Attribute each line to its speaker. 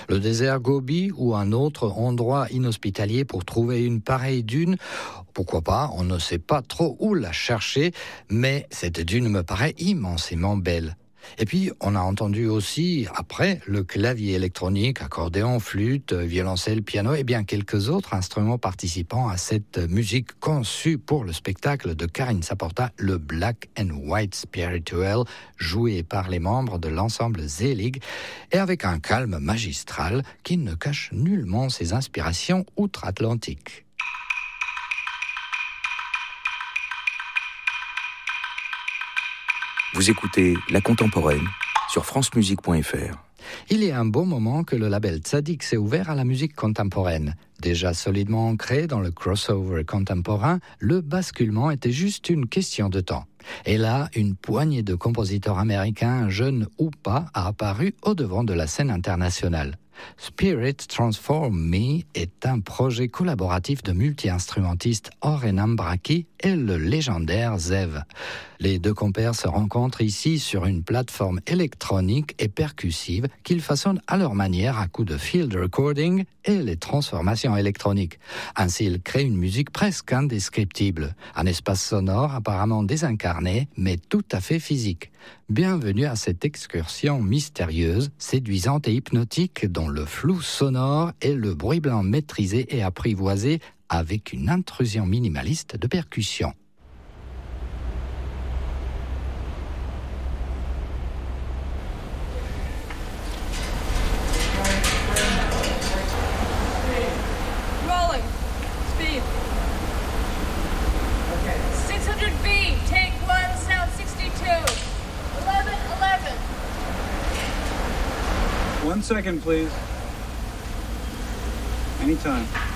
Speaker 1: Le désert Gobi ou un autre endroit inhospitalier pour trouver une pareille dune? Pourquoi pas, on ne sait pas trop où la chercher, mais cette dune me paraît immensément belle. Et puis, on a entendu aussi, après, le clavier électronique, accordéon, flûte, violoncelle, piano et bien quelques autres instruments participant à cette musique conçue pour le spectacle de Karine Saporta, le Black and White Spiritual, joué par les membres de l'ensemble Zelig, et avec un calme magistral qui ne cache nullement ses inspirations outre-Atlantique.
Speaker 2: Vous écoutez La Contemporaine sur francemusique.fr.
Speaker 1: Il y a un bon moment que le label Tzadik s'est ouvert à la musique contemporaine. Déjà solidement ancré dans le crossover contemporain, le basculement était juste une question de temps. Et là, une poignée de compositeurs américains, jeunes ou pas, a apparu au devant de la scène internationale. Spirit Transform Me est un projet collaboratif de multi-instrumentistes Oren Ambraki et le légendaire Zev. Les deux compères se rencontrent ici sur une plateforme électronique et percussive qu'ils façonnent à leur manière à coups de field recording et les transformations électroniques. Ainsi, ils créent une musique presque indescriptible, un espace sonore apparemment désincarné, mais tout à fait physique. Bienvenue à cette excursion mystérieuse, séduisante et hypnotique dont le flou sonore et le bruit blanc maîtrisé et apprivoisé avec une intrusion minimaliste de percussion.
Speaker 3: One second, please. Anytime.